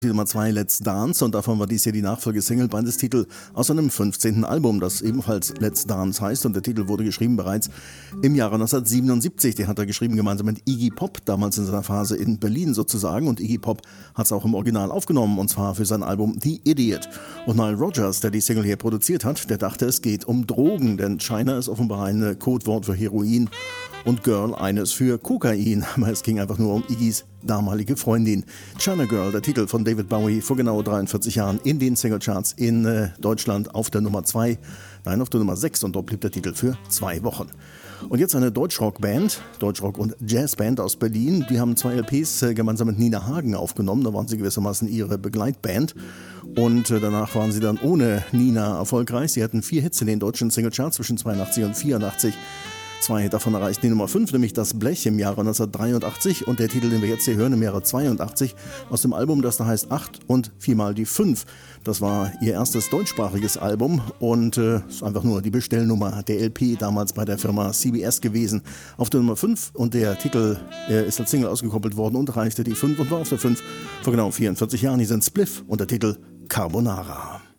Die Nummer 2 Let's Dance und davon war dies hier die Nachfolgesingle beides Titel aus seinem 15. Album, das ebenfalls Let's Dance heißt, und der Titel wurde geschrieben bereits im Jahre 1977. Den hat er geschrieben gemeinsam mit Iggy Pop, damals in seiner Phase in Berlin sozusagen, und Iggy Pop hat es auch im Original aufgenommen, und zwar für sein Album The Idiot. Und Nile Rodgers, der die Single hier produziert hat, der dachte, es geht um Drogen, denn China ist offenbar ein Codewort für Heroin und Girl eines für Kokain, aber es ging einfach nur um Iggys damalige Freundin. China Girl, der Titel von David Bowie vor genau 43 Jahren in den Singlecharts in Deutschland auf der Nummer 2, nein, auf der Nummer 6, und dort blieb der Titel für 2 Wochen. Und jetzt eine Deutschrock-Band, Deutschrock- und Jazzband aus Berlin, die haben 2 LPs gemeinsam mit Nina Hagen aufgenommen, da waren sie gewissermaßen ihre Begleitband. Und danach waren sie dann ohne Nina erfolgreich. Sie hatten 4 Hits in den deutschen Singlecharts zwischen 82 und 84. 2 davon erreichten die Nummer 5, nämlich Das Blech im Jahre 1983 und der Titel, den wir jetzt hier hören, im Jahre 82 aus dem Album, das da heißt 8 und 4 mal die 5. Das war ihr erstes deutschsprachiges Album und ist einfach nur die Bestellnummer der LP damals bei der Firma CBS gewesen. Auf der Nummer 5 und der Titel ist als Single ausgekoppelt worden und erreichte die 5 und war auf der 5 vor genau 44 Jahren. Hier sind Spliff und der Titel Carbonara.